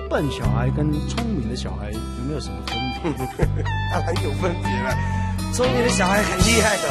笨小孩跟聪明的小孩有没有什么分别？ 当然有分别了，聪明的小孩很厉害的，